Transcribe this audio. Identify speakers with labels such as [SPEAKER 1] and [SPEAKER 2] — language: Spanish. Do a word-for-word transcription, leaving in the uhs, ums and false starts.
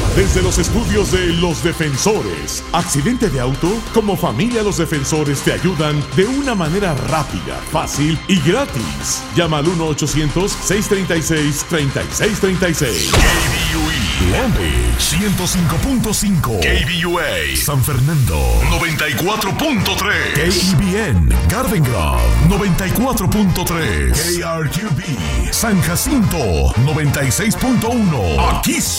[SPEAKER 1] desde los estudios de Los Defensores. ¿Accidente de auto? Como familia Los Defensores te ayudan de una manera rápida, fácil y gratis. Llama al uno ochocientos, seiscientos treinta y seis, treinta y seis treinta y seis.
[SPEAKER 2] K B U E Long Beach ciento cinco punto cinco, K B U A San Fernando noventa y cuatro punto tres, K E B N Garden Grove noventa y cuatro punto tres, K R Q B San Jacinto noventa y seis punto uno. Aquí